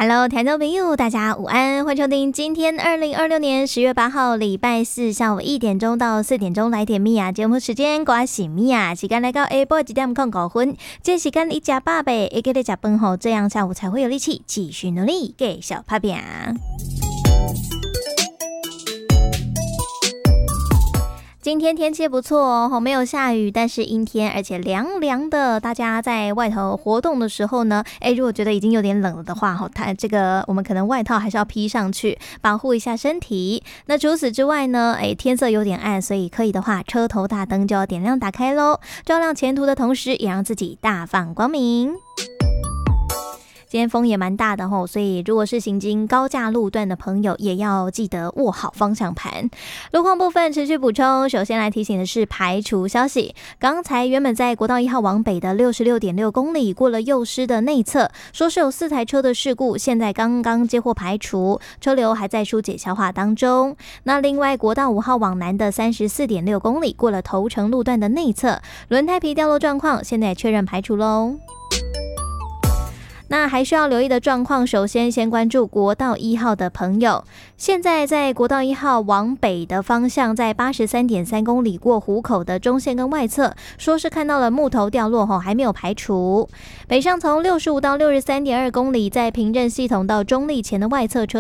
Hello， 听众朋友，大家午安，欢迎收听今天2026年10月8号礼拜四下午1点钟到4点钟来点米娅节目时间，我是米娅，时间来到下晡1点05分，这时间一吃饱呗，一个在吃饭后，这样下午才会有力气继续努力给小拍饼。今天天气不错哦，没有下雨，但是阴天，而且凉凉的。大家在外头活动的时候呢，如果觉得已经有点冷了的话，这个我们可能外套还是要披上去，保护一下身体。那除此之外呢，天色有点暗，所以可以的话，车头大灯就要点亮打开咯，照亮前途的同时，也让自己大放光明。今天风也蛮大的吼，所以如果是行经高架路段的朋友，也要记得握好方向盘。路况部分持续补充，首先来提醒的是排除消息。刚才原本在国道1号往北的 66.6 公里过了幼师的内侧，说是有4台车的事故，现在刚刚接获排除，车流还在疏解消化当中。那另外国道5号往南的 34.6 公里过了头城路段的内侧，轮胎皮掉落状况现在也确认排除咯。那还需要留意的状况，首先关注国道1号的朋友，现在在国道1号往北的方向，在 83.3 公里过湖口的中线跟外侧，说是看到了木头掉落后，还没有排除。北上从65到 63.2 公里，在平镇系统到中立前的外侧车